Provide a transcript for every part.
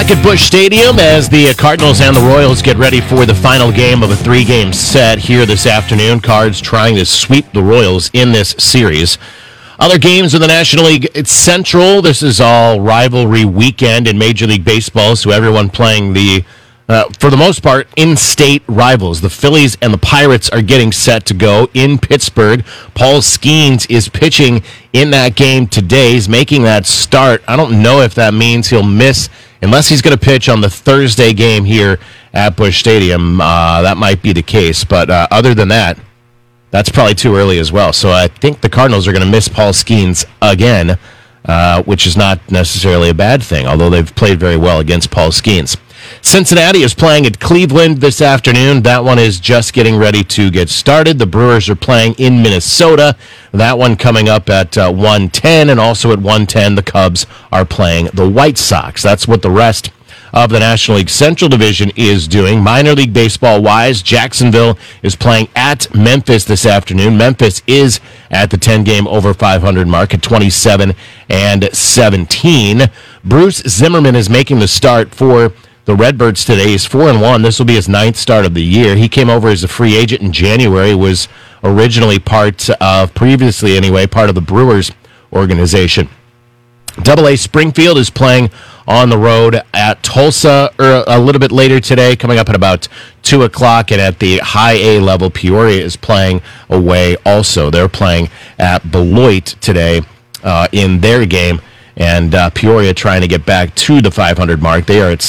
Back at Busch Stadium as the Cardinals and the Royals get ready for the final game of a 3-game set here this afternoon. Cards trying to sweep the Royals in this series. Other games in the National League, it's Central. This is all rivalry weekend in Major League Baseball, so everyone playing the, for the most part, in-state rivals. The Phillies and the Pirates are getting set to go in Pittsburgh. Paul Skeens is pitching in that game today. He's making that start. I don't know if that means he'll miss, unless he's going to pitch on the Thursday game here at Busch Stadium. That might be the case, but other than that, that's probably too early as well. So I think the Cardinals are going to miss Paul Skeens again, which is not necessarily a bad thing, although they've played very well against Paul Skeens. Cincinnati is playing at Cleveland this afternoon. That one is just getting ready to get started. The Brewers are playing in Minnesota. That one coming up at 1:10, and also at 1:10, the Cubs are playing the White Sox. That's what the rest of the National League Central Division is doing. Minor League Baseball-wise, Jacksonville is playing at Memphis this afternoon. Memphis is at the 10-game over 500 mark at 27-17. Bruce Zimmerman is making the start for the Redbirds today. He's 4-1. This will be his 9th start of the year. He came over as a free agent in January, was originally previously anyway, part of the Brewers organization. AA Springfield is playing on the road at Tulsa a little bit later today, coming up at about 2 o'clock. And at the high A level, Peoria is playing away also. They're playing at Beloit today in their game. And Peoria trying to get back to the 500 mark. They are at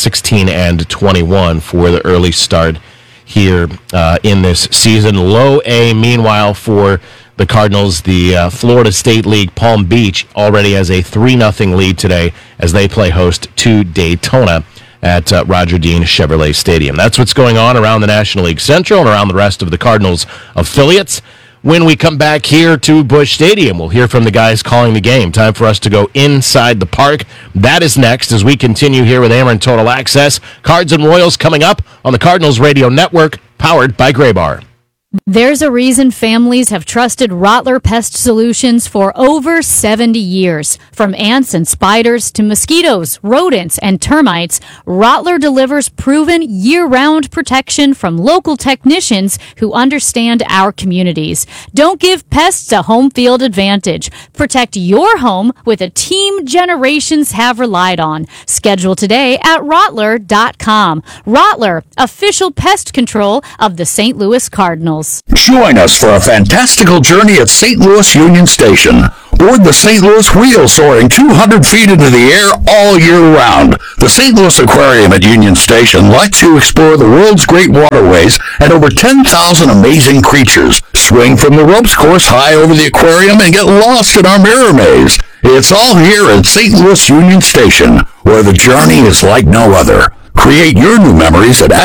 16-21 for the early start here in this season. Low A, meanwhile, for the Cardinals, the Florida State League, Palm Beach already has a 3-0 lead today as they play host to Daytona at Roger Dean Chevrolet Stadium. That's what's going on around the National League Central and around the rest of the Cardinals affiliates. When we come back here to Busch Stadium, we'll hear from the guys calling the game. Time for us to go inside the park. That is next as we continue here with Ameren Total Access. Cards and Royals coming up on the Cardinals Radio Network, powered by Graybar. There's a reason families have trusted Rottler Pest Solutions for over 70 years. From ants and spiders to mosquitoes, rodents, and termites, Rottler delivers proven year-round protection from local technicians who understand our communities. Don't give pests a home field advantage. Protect your home with a team generations have relied on. Schedule today at Rottler.com. Rottler, official pest control of the St. Louis Cardinals. Join us for a fantastical journey at St. Louis Union Station. Board the St. Louis Wheel, soaring 200 feet into the air all year round. The St. Louis Aquarium at Union Station lets you explore the world's great waterways and over 10,000 amazing creatures. Swing from the ropes course high over the aquarium and get lost in our mirror maze. It's all here at St. Louis Union Station, where the journey is like no other. Create your new memories at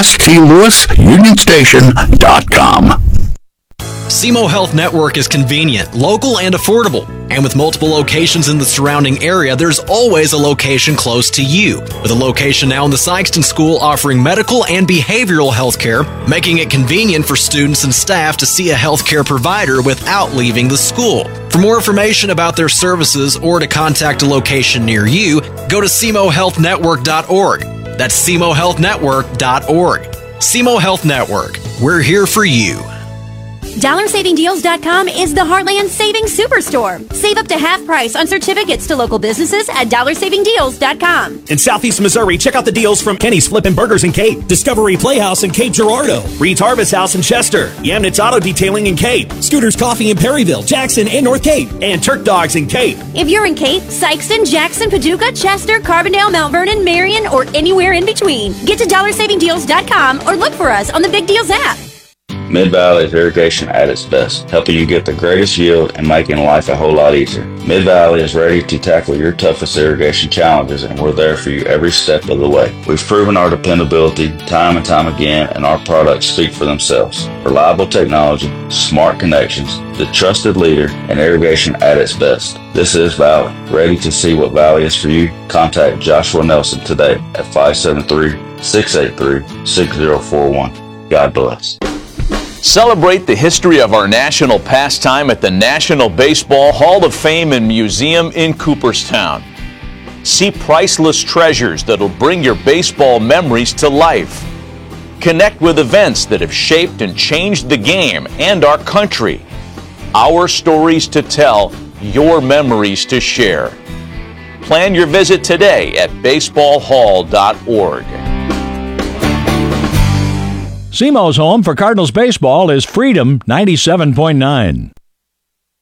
stlouisunionstation.com. SEMO Health Network is convenient, local, and affordable. And with multiple locations in the surrounding area, there's always a location close to you. With a location now in the Sykeston School offering medical and behavioral health care, making it convenient for students and staff to see a healthcare provider without leaving the school. For more information about their services or to contact a location near you, go to SEMOHealthNetwork.org. That's SEMOHealthNetwork.org. SEMO Health Network. We're here for you. DollarSavingDeals.com is the Heartland Savings Superstore. Save up to half price on certificates to local businesses at DollarSavingDeals.com. In Southeast Missouri, check out the deals from Kenny's Flippin' Burgers in Cape, Discovery Playhouse in Cape Girardeau, Reed's Harvest House in Chester, Yamnitz Auto Detailing in Cape, Scooter's Coffee in Perryville, Jackson, and North Cape, and Turk Dogs in Cape. If you're in Cape, Sykeston, Jackson, Paducah, Chester, Carbondale, Mount Vernon, Marion, or anywhere in between, get to DollarSavingDeals.com or look for us on the Big Deals app. Mid-Valley's irrigation at its best, helping you get the greatest yield and making life a whole lot easier. Mid-Valley is ready to tackle your toughest irrigation challenges, and we're there for you every step of the way. We've proven our dependability time and time again, and our products speak for themselves. Reliable technology, smart connections, the trusted leader in irrigation at its best. This is Valley. Ready to see what Valley is for you? Contact Joshua Nelson today at 573-683-6041. God bless. Celebrate the history of our national pastime at the National Baseball Hall of Fame and Museum in Cooperstown. See priceless treasures that'll bring your baseball memories to life. Connect with events that have shaped and changed the game and our country. Our stories to tell, your memories to share. Plan your visit today at baseballhall.org. SEMO's home for Cardinals baseball is Freedom 97.9.